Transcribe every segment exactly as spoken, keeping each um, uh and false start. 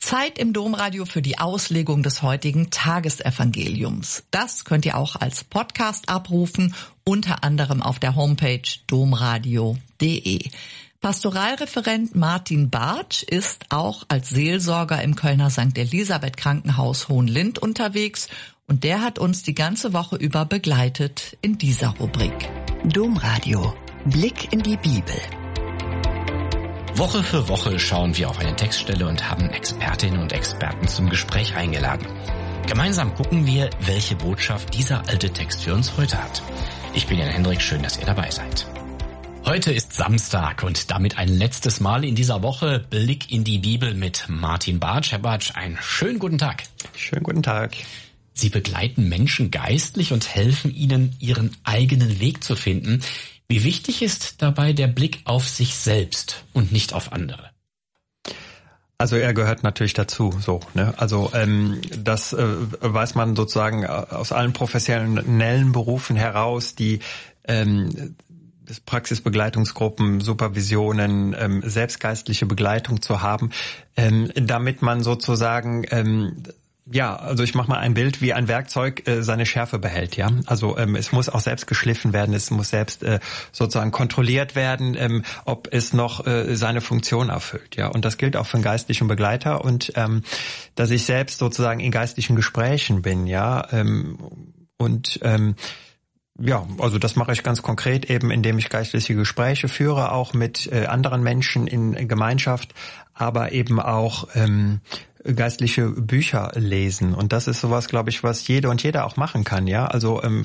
Zeit im Domradio für die Auslegung des heutigen Tagesevangeliums. Das könnt ihr auch als Podcast abrufen, unter anderem auf der Homepage domradio punkt de. Pastoralreferent Martin Bartsch ist auch als Seelsorger im Kölner Sankt Elisabeth Krankenhaus Hohenlind unterwegs und der hat uns die ganze Woche über begleitet in dieser Rubrik. Domradio. Blick in die Bibel. Woche für Woche schauen wir auf eine Textstelle und haben Expertinnen und Experten zum Gespräch eingeladen. Gemeinsam gucken wir, welche Botschaft dieser alte Text für uns heute hat. Ich bin Jan Hendrik, schön, dass ihr dabei seid. Heute ist Samstag und damit ein letztes Mal in dieser Woche Blick in die Bibel mit Martin Bartsch. Herr Bartsch, einen schönen guten Tag. Schönen guten Tag. Sie begleiten Menschen geistlich und helfen ihnen, ihren eigenen Weg zu finden. Wie wichtig ist dabei der Blick auf sich selbst und nicht auf andere? Also er gehört natürlich dazu, so, ne? Also ähm, das äh, weiß man sozusagen aus allen professionellen Berufen heraus, die ähm, Praxisbegleitungsgruppen, Supervisionen, ähm, selbstgeistliche Begleitung zu haben, ähm, damit man sozusagen ähm, ja, also ich mache mal ein Bild, wie ein Werkzeug äh, seine Schärfe behält, ja. Also ähm, es muss auch selbst geschliffen werden, es muss selbst äh, sozusagen kontrolliert werden, ähm, ob es noch äh, seine Funktion erfüllt, ja. Und das gilt auch für einen geistlichen Begleiter und ähm, dass ich selbst sozusagen in geistlichen Gesprächen bin, ja. Ähm, und ähm, ja, also das mache ich ganz konkret eben, indem ich geistliche Gespräche führe, auch mit äh, anderen Menschen in Gemeinschaft, aber eben auch ähm, geistliche Bücher lesen. Und das ist sowas, glaube ich, was jede und jeder auch machen kann, ja. Also ähm,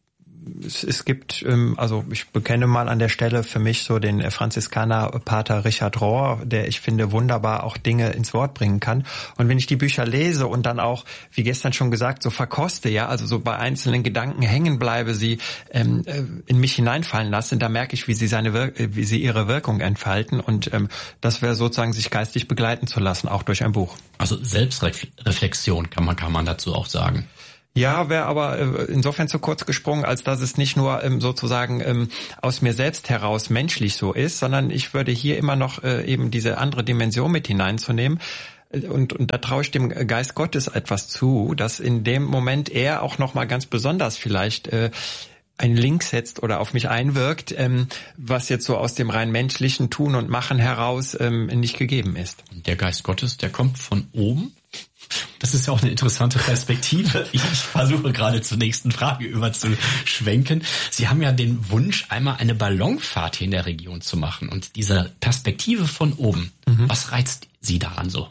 es, es gibt, ähm, also ich bekenne mal an der Stelle für mich so den Franziskaner Pater Richard Rohr, der, ich finde, wunderbar auch Dinge ins Wort bringen kann. Und wenn ich die Bücher lese und dann auch, wie gestern schon gesagt, so verkoste, ja, also so bei einzelnen Gedanken hängen bleibe, sie ähm, in mich hineinfallen lasse, da merke ich, wie sie seine Wir- wie sie ihre Wirkung entfalten. Und ähm, das wäre sozusagen, sich geistig begleiten zu lassen, auch durch ein Buch. Also Selbstreflexion kann man, kann man dazu auch sagen. Ja, wäre aber äh, insofern zu kurz gesprungen, als dass es nicht nur ähm, sozusagen ähm, aus mir selbst heraus menschlich so ist, sondern ich würde hier immer noch äh, eben diese andere Dimension mit hineinzunehmen. Und, und da traue ich dem Geist Gottes etwas zu, dass in dem Moment er auch nochmal ganz besonders vielleicht äh, einen Link setzt oder auf mich einwirkt, ähm, was jetzt so aus dem rein menschlichen Tun und Machen heraus ähm, nicht gegeben ist. Der Geist Gottes, der kommt von oben. Das ist ja auch eine interessante Perspektive. Ich versuche gerade zur nächsten Frage überzuschwenken. Sie haben ja den Wunsch, einmal eine Ballonfahrt in der Region zu machen. Und diese Perspektive von oben, mhm. was reizt Sie daran so?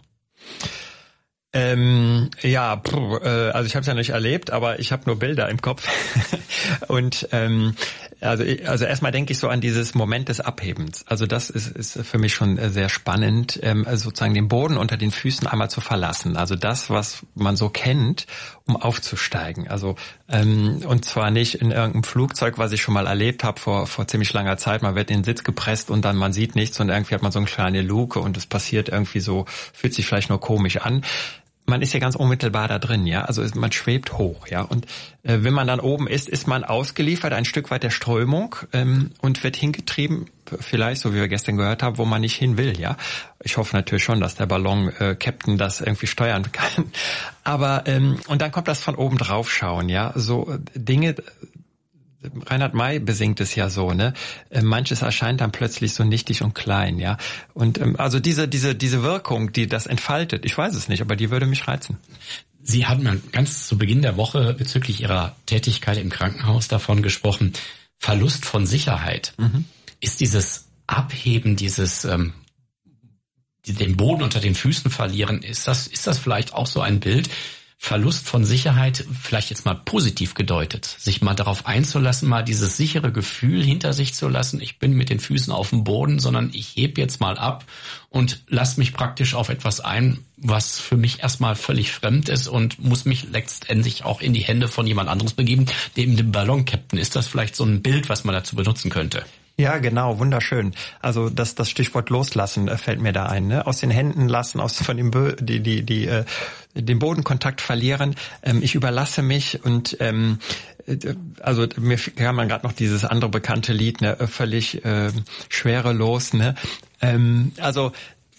Ähm, ja, puh, äh, also ich habe es ja nicht erlebt, aber ich habe nur Bilder im Kopf. Und ähm, also also erstmal denke ich so an dieses Moment des Abhebens. Also das ist ist für mich schon sehr spannend, ähm, also sozusagen den Boden unter den Füßen einmal zu verlassen. Also das, was man so kennt, um aufzusteigen. Also ähm, und zwar nicht in irgendeinem Flugzeug, was ich schon mal erlebt habe vor vor ziemlich langer Zeit. Man wird in den Sitz gepresst und dann man sieht nichts und irgendwie hat man so eine kleine Luke und es passiert irgendwie so, fühlt sich vielleicht nur komisch an. Man ist ja ganz unmittelbar da drin, ja, also man schwebt hoch, ja, und äh, wenn man dann oben ist, ist man ausgeliefert ein Stück weit der Strömung ähm, und wird hingetrieben, vielleicht, so wie wir gestern gehört haben, wo man nicht hin will, ja. Ich hoffe natürlich schon, dass der Ballon-Captain äh, das irgendwie steuern kann, aber ähm, und dann kommt das von oben drauf schauen, ja, so äh, Dinge. Reinhard May besingt es ja so, ne? Manches erscheint dann plötzlich so nichtig und klein, ja. Und ähm, also diese diese diese Wirkung, die das entfaltet, ich weiß es nicht, aber die würde mich reizen. Sie hatten ja ganz zu Beginn der Woche bezüglich Ihrer Tätigkeit im Krankenhaus davon gesprochen, Verlust von Sicherheit. Mhm. Ist dieses Abheben, dieses ähm, den Boden unter den Füßen verlieren, ist das ist das vielleicht auch so ein Bild? Verlust von Sicherheit, vielleicht jetzt mal positiv gedeutet, sich mal darauf einzulassen, mal dieses sichere Gefühl hinter sich zu lassen, ich bin mit den Füßen auf dem Boden, sondern ich heb jetzt mal ab und lass mich praktisch auf etwas ein, was für mich erstmal völlig fremd ist und muss mich letztendlich auch in die Hände von jemand anderes begeben, dem dem Ballon-Captain. Ist das vielleicht so ein Bild, was man dazu benutzen könnte? Ja, genau, wunderschön. Also das das Stichwort loslassen äh, fällt mir da ein, ne? Aus den Händen lassen, aus von dem Bö- die die die äh, den Bodenkontakt verlieren. Ähm, ich überlasse mich und ähm, äh, also mir kam man gerade noch dieses andere bekannte Lied, ne? Völlig äh, schwerelos, ne? Ähm, also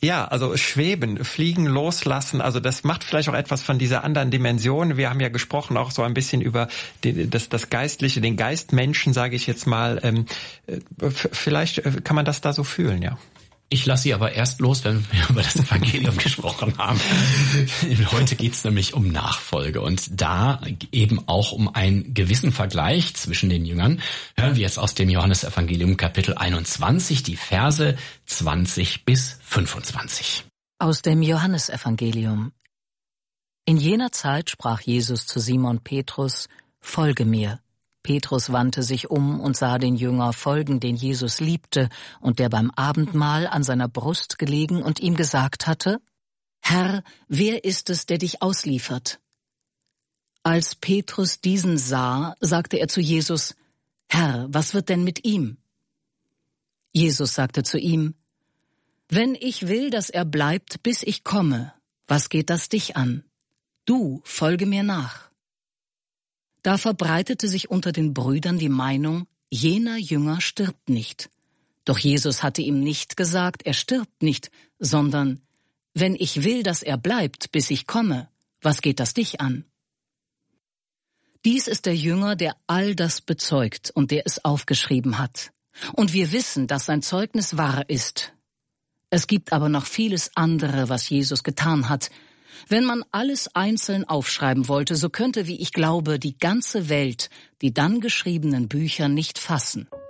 Ja, also schweben, fliegen, loslassen, also das macht vielleicht auch etwas von dieser anderen Dimension. Wir haben ja gesprochen auch so ein bisschen über die, das, das Geistliche, den Geistmenschen, sage ich jetzt mal. Ähm, vielleicht kann man das da so fühlen, ja. Ich lasse Sie aber erst los, wenn wir über das Evangelium gesprochen haben. Heute geht es nämlich um Nachfolge und da eben auch um einen gewissen Vergleich zwischen den Jüngern. Hören wir jetzt aus dem Johannesevangelium Kapitel einundzwanzig, die Verse zwanzig bis fünfundzwanzig. Aus dem Johannesevangelium. In jener Zeit sprach Jesus zu Simon Petrus: Folge mir. Petrus wandte sich um und sah den Jünger folgen, den Jesus liebte und der beim Abendmahl an seiner Brust gelegen und ihm gesagt hatte: Herr, wer ist es, der dich ausliefert? Als Petrus diesen sah, sagte er zu Jesus: Herr, was wird denn mit ihm? Jesus sagte zu ihm: Wenn ich will, dass er bleibt, bis ich komme, was geht das dich an? Du folge mir nach. Da verbreitete sich unter den Brüdern die Meinung, jener Jünger stirbt nicht. Doch Jesus hatte ihm nicht gesagt, er stirbt nicht, sondern: Wenn ich will, dass er bleibt, bis ich komme, was geht das dich an? Dies ist der Jünger, der all das bezeugt und der es aufgeschrieben hat. Und wir wissen, dass sein Zeugnis wahr ist. Es gibt aber noch vieles andere, was Jesus getan hat. Wenn man alles einzeln aufschreiben wollte, so könnte, wie ich glaube, die ganze Welt die dann geschriebenen Bücher nicht fassen.